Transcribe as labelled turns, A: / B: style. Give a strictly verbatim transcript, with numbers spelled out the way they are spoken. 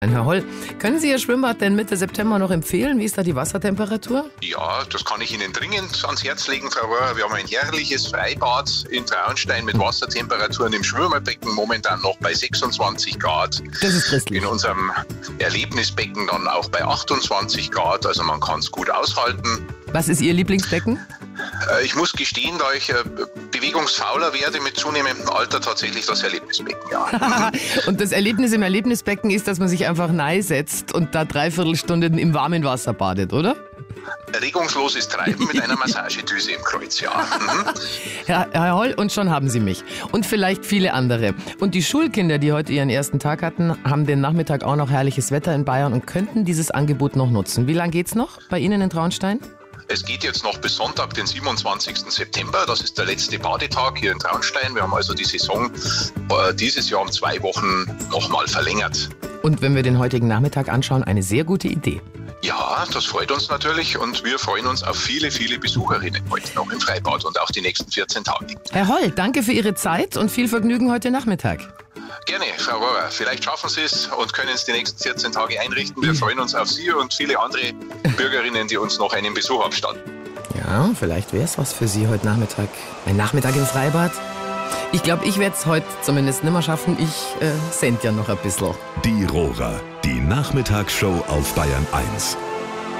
A: Herr Holl, können Sie Ihr Schwimmbad denn Mitte September noch empfehlen? Wie ist da die Wassertemperatur?
B: Ja, das kann ich Ihnen dringend ans Herz legen, Frau Rohrer. Wir haben ein herrliches Freibad in Traunstein mit Wassertemperaturen im Schwimmerbecken momentan noch bei sechsundzwanzig Grad.
A: Das ist christlich.
B: In unserem Erlebnisbecken dann auch bei achtundzwanzig Grad, also man kann es gut aushalten.
A: Was ist Ihr Lieblingsbecken?
B: Äh, ich muss gestehen, da ich äh, bewegungsfauler werde mit zunehmendem Alter, tatsächlich das Erlebnisbecken, ja.
A: Und das Erlebnis im Erlebnisbecken ist, dass man sich einfach neisetzt und da dreiviertel Stunden im warmen Wasser badet, oder?
B: Regungsloses Treiben mit einer Massagedüse im Kreuz, ja. Mhm.
A: Herr, Herr Holl, und schon haben Sie mich. Und vielleicht viele andere. Und die Schulkinder, die heute ihren ersten Tag hatten, haben den Nachmittag auch noch herrliches Wetter in Bayern und könnten dieses Angebot noch nutzen. Wie lange geht's noch bei Ihnen in Traunstein?
B: Es geht jetzt noch bis Sonntag, den siebenundzwanzigsten September. Das ist der letzte Badetag hier in Traunstein. Wir haben also die Saison äh, dieses Jahr um zwei Wochen nochmal verlängert.
A: Und wenn wir den heutigen Nachmittag anschauen, eine sehr gute Idee.
B: Ja, das freut uns natürlich und wir freuen uns auf viele, viele Besucherinnen heute noch im Freibad und auch die nächsten vierzehn Tage.
A: Herr Holl, danke für Ihre Zeit und viel Vergnügen heute Nachmittag.
B: Gerne, Frau Rohrer. Vielleicht schaffen Sie es und können es die nächsten vierzehn Tage einrichten. Wir freuen uns auf Sie und viele andere Bürgerinnen, die uns noch einen Besuch abstatten.
A: Ja, vielleicht wäre es was für Sie heute Nachmittag. Ein Nachmittag im Freibad. Ich glaube, ich werde es heute zumindest nicht mehr schaffen. Ich äh, send ja noch ein bisschen.
C: Die Rohrer, die Nachmittagsshow auf Bayern eins.